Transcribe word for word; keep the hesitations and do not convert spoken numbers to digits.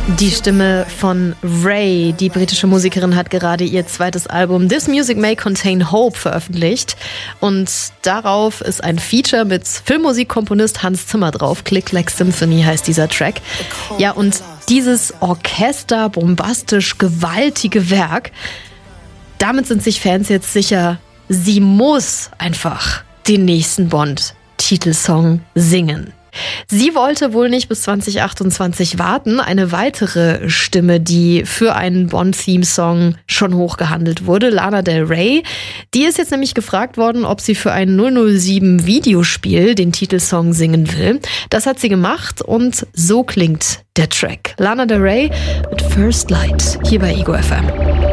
Die Stimme von Ray, die britische Musikerin, hat gerade ihr zweites Album This Music May Contain Hope veröffentlicht. Und darauf ist ein Feature mit Filmmusikkomponist Hans Zimmer drauf. Click Like Symphony heißt dieser Track. Ja, und dieses Orchester, bombastisch gewaltige Werk, damit sind sich Fans jetzt sicher, sie muss einfach den nächsten Bond-Titelsong singen. Sie wollte wohl nicht bis zwanzig achtundzwanzig warten. Eine weitere Stimme, die für einen Bond-Theme-Song schon hochgehandelt wurde, Lana Del Rey, die ist jetzt nämlich gefragt worden, ob sie für ein null null sieben Videospiel den Titelsong singen will. Das hat sie gemacht und so klingt der Track. Lana Del Rey mit First Light hier bei Ego F M.